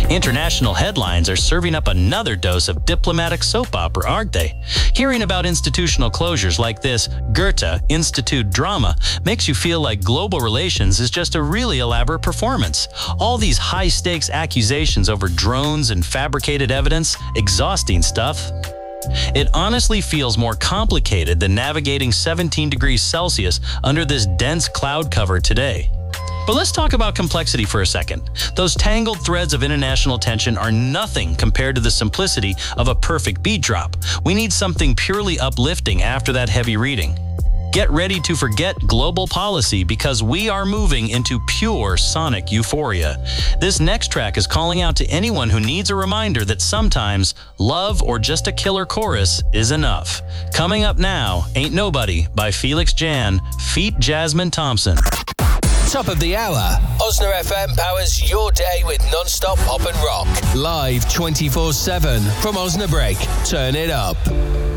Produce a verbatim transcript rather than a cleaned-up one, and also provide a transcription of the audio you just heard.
International headlines are serving up another dose of diplomatic soap opera, aren't they? Hearing about institutional closures like this Goethe Institute drama makes you feel like global relations is just a really elaborate performance. All these high-stakes accusations over drones and fabricated evidence, exhausting stuff. It honestly feels more complicated than navigating seventeen degrees Celsius under this dense cloud cover today. But let's talk about complexity for a second. Those tangled threads of international tension are nothing compared to the simplicity of a perfect beat drop. We need something purely uplifting after that heavy reading. Get ready to forget global policy because we are moving into pure sonic euphoria. This next track is calling out to anyone who needs a reminder that sometimes love or just a killer chorus is enough. Coming up now, Ain't Nobody by Felix Jan, feat. Jasmine Thompson. Top of the hour. Osna F M powers your day with non-stop pop and rock. Live twenty-four seven from Osnabrück. Turn it up.